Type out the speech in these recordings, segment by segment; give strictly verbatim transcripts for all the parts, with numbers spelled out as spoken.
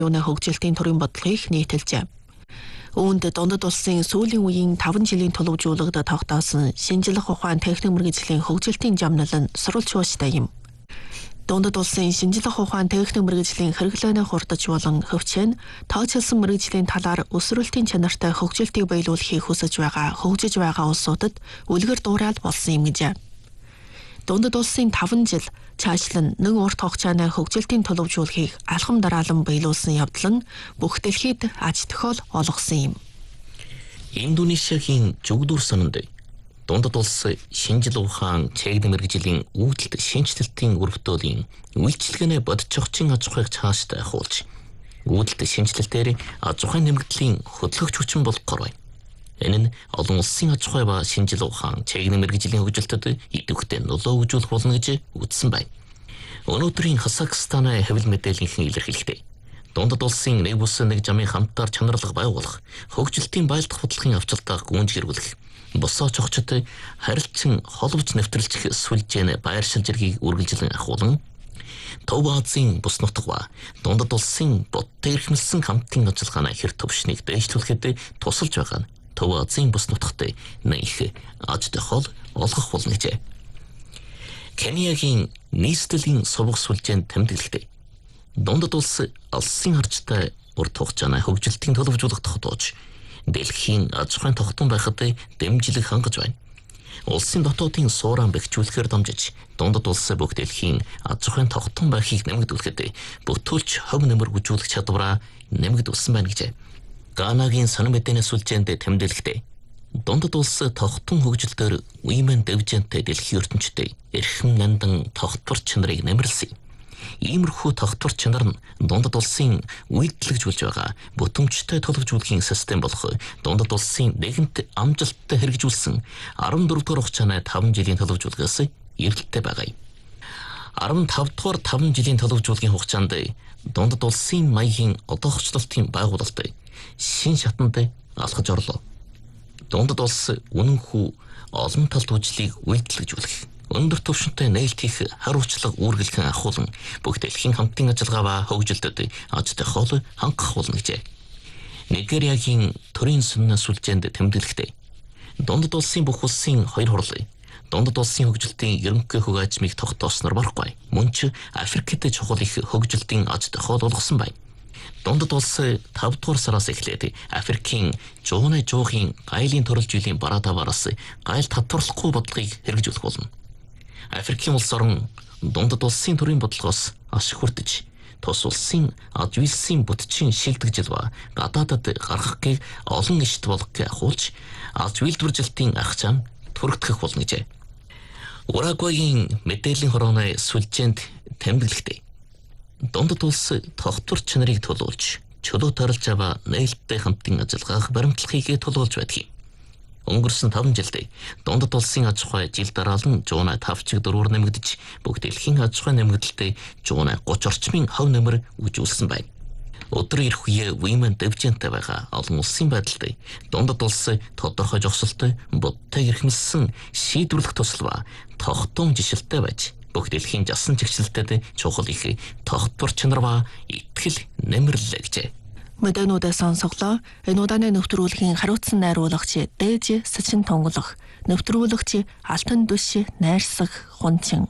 юуны хөгжилтийн төрийн бодлогыг нийтэлжээ. Үүнд дундад улсын сүүлийн үеийн таван жилийн төлөвлөжүүлэгт тогтоосон шинжлэх ухаан техник мэргэжлийн хөгжилтийн жамнал нь сурвалжууштай юм. Дундад улсын шинжлэх ухаан техник мэргэжлийн хэрэглээний хурдч болон хөвчэн тооцоолсон мэргэжлийн талаар өсвөрлөлтийн чанартай хөгжилтийг биелүүлэхийг хүсэж байгаа хөгжиж байгаа улсуудад үлгэр дуурайл болсон юм гэжээ. Дундад улсын таван жил цаашлан нэг урт хугацааны хөгжилтийн төлөвлөжүүлэхийг алхам дараалан биелүүлсэн явдал нь бүх дэлхийд аж тохиол олгосон юм. Индонезиагийн Жогдуур сононд дундад улс шинжлэх ухаан техник мэргэжлийн үүдэлт шинжилтийн өргөдөөлийн үйлчилгээний бодит зохицын аж ахуйг цаашдаа хуулж үүдэлт шинжилтээр аж ахуйн нэмэгдлийн хөдөлгөгч хүчин болгохоор байна. Энэ нь олон улсын аж ахуй ба шинжлэх ухаан техник мэргэжлийн хөгжилтөд идэвхтэй нөлөө үзүүлэх болно гэж үзсэн байна. Өнөөдрийн Казахстаны хэвлэл мэдээллийнхэн илэрхийлэхдээ дундад улсын нэг бус нэг жамын хамтаар чанарлага байгуулах, хөгжилтийн байлдах бодлогын авчиртаа гүнж гэрүүлэх, босоо чогчтой харилцан холбож нэвтрэлцэх сүлжээний байршил зэргийг үргэлжлэн ахуулан Төв Азийн бус нутаг ба дундад улсын бодтой эрхэмлсэн хамтын ажиллагааны хэр төвшнийг дэвшлүүлэхэд тусалж байгаа нь Төв Азийн бус нутагт нэг аж тохиол олгох болно гэжээ. Кениягийн нийслэлийн сувг сүлжээнд тэмдэглэхдээ дундад улс алсын харжтай урт хугацааны хөгжилтийн төлөвлөжүүлэх тогтоож дэлхийн аж ахуйн тогтун байхад дэмжлэг хангаж байна. Улсын дотоодын сууран бэхжүүлэхээр дамжиж дундад улс бүх дэлхийн аж ахуйн тогтун байхыг нэмэгдүүлэхэд бүтүүлч хөв нэмэр гүйцүүлэх чадвараа нэмэгдүүлсэн байна гэжээ. Ганагийн санам мэдээний сүлжээнд тэмдэглэхдээ дундад улс тогтун хөгжилтөөр үеийн дэвжэнтэй дэлхийн ертөнцийн эрхэм нандан тогтвор чанарыг нэмэрлсэн. Иймэрхүү тогтвор чанар нь дундад улсын үйлдэлжүүлж байгаа бүтэмжтэй төлөвлөжүүлэхийн систем болох дундад улсын нэгэнт амжилттай хэрэгжүүлсэн арван дөрөв дугаар хугацааны таван жилийн төлөвлөжүүлгээс эргэлттэй байгаа юм. арван тав дугаар таван жилийн төлөвлөжүүлгийн хугацаанд дундад улсын маягийн одоохчлолтын байгуулалт шин шатанд алхаж орлоо. Дундад улс үнэнхүү олон талт үйлчлийг үйлдэлжүүлэх, өндөр түвшинтэй нээлт хийх хариуцлага үүргэлхэн ахуулан бүх дэлхийн хамтын ажиллагаа ба хөгжилтөд аж тохиол хангах болно гэжээ. Нигериагийн төрийн сүннэ сүлжээнд тэмдэглэхдээ дундад улсын бүх улсын хоёр хурлын дундад улсын хөгжилтийн ерөнхий хөв ажмыг тогтоосноор барахгүй. Мөн ч Африкт чухал их хөгжилтийн аж тохиол олгосон байна. Дундад улс тав дугаар сараас эхлээд Африкийн жууны жуухийн гайлын төрөл жилийн бараа таваараас гайл татварлахгүй бодлогыг хэрэгжүүлэх болно. Африкийн улс орон дундад улсын төрийн бодлогоос ашиг хүртэж, тус улсын аж үйлсийн бүтцийн шилдэгжил ба гадаадад гаргахыг олон ишт болгохыг ахуулж, аж үйлдвэржилтийн ах зам түрэгдэх болно гэжээ. Урагвайгийн мэдээллийн хорооны сүлжээнд тэмдэглэхдээ дундад улс тогтвор чанарыг төлөөлж, чөлөө тарилж аваа нээлттэй хамтын ажиллагаах баримтлагыг төлөөлж байдаг юм. Өнгөрсөн таван жилд дундад улсын аж ахуй жил дараалан жуунай тав чиг дөрвөр нэмэгдэж, бүх дэлхийн аж ахуй нэмэгдэлтэй жуунай гуч орчмын хөв нэмэр үжүүлсэн байна. Өдөр ирэх үе үеийн дэвжэнтэй байгаа олон улсын байдалд дундад улс тодорхой жогсолтой, бодтой эрхэмлсэн шийдвэрлэх тусал ба тогтун жишэлтэй байж, бүх дэлхийн жасан чигчлэлтэд чухал их тогтвор чанар ба итгэл нэмэрлээ гэжээ. Мэдээнүүдээ сонсголоо. Энэ удааны нэвтрүүлгийн хариуцсан найруулагч Дээж Сачин тонголох, нэвтрүүлэгч Алтан Дүш найрсах хунчин.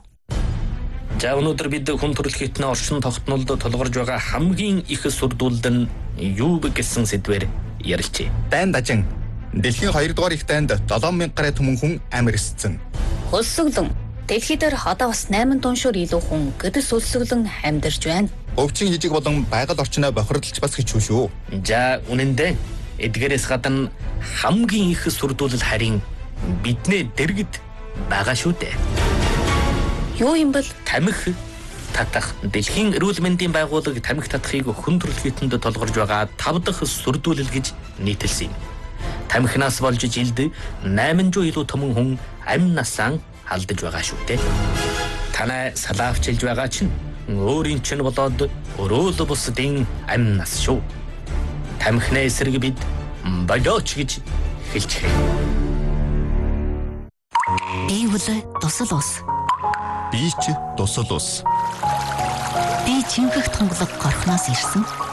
За өнөөдөр бид хүн төрөлхтний орчин тогтнолд тулгарж байгаа хамгийн их сүрдүүлд нь юу вэ гэсэн сэдвээр ярилцъя. Дайн дажин дэлхийн хоёрдугаар их дайнд долоон мянга гаруй түмэн хүн амьд Хөлсөглөн дэлхийд одоо бас найман тоншоор илүү хүн гэдэс өлсөглөн амьдарч байна. Өвчин жижиг болон байгаль орчноо бохирдолч бас хичүү шүү. За үнэндээ эдгээрээс гадна хамгийн их сүрдүүлэл харин бидний дэргэд байгаа шүү дээ. Юу юм бол тамхи татах дэлхийн эрүүл мэндийн байгууллага тамхи татахыг хүн төрөлхтөнд толгорж байгаа тав дахь сүрдүүлэл гэж нийтэлсэн юм. Тамхинаас болж жилд найман зуун илүү төмөн хүн амь насаа алдаж байгаа шүү дээ. Танай салаавчилж байгаа чинь өөрийн чинь болоод өрөөл бусдын амь нас шүү. Тамхины эсрэг бид болооч гэж хэлчихэ. Эвлэ тусал ус. Би ч тусал ус. Би чингэх тонголог горхноос ирсэн.